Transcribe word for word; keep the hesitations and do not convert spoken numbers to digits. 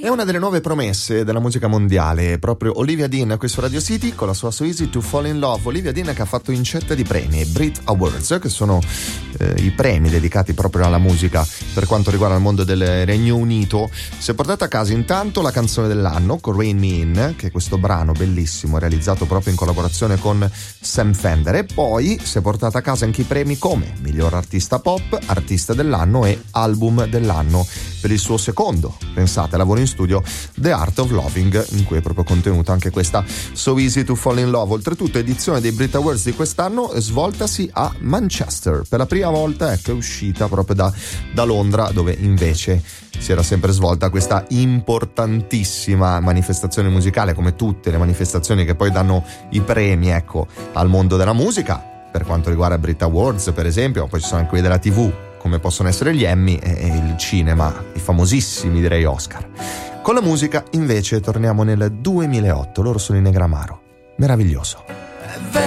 È una delle nuove promesse della musica mondiale, proprio Olivia Dean qui su Radio City con la sua So Easy to Fall in Love. Olivia Dean che ha fatto incetta di premi, Brit Awards, che sono eh, i premi dedicati proprio alla musica per quanto riguarda il mondo del Regno Unito. Si è portata a casa intanto la canzone dell'anno con Rain Me In, che è questo brano bellissimo realizzato proprio in collaborazione con Sam Fender, e poi si è portata a casa anche i premi come miglior artista pop, artista dell'anno e album dell'anno per il suo secondo, pensate, lavoro in studio, The Art of Loving, in cui è proprio contenuta anche questa So Easy to Fall in Love. Oltretutto edizione dei Brit Awards di quest'anno svoltasi a Manchester, per la prima volta ecco, è uscita proprio da, da Londra, dove invece si era sempre svolta questa importantissima manifestazione musicale, come tutte le manifestazioni che poi danno i premi ecco al mondo della musica. Per quanto riguarda Brit Awards per esempio, poi ci sono anche quelli della tivù, come possono essere gli Emmy, e il cinema, i famosissimi direi Oscar. Con la musica invece torniamo nel duemilaotto, loro sono i Negramaro, meraviglioso.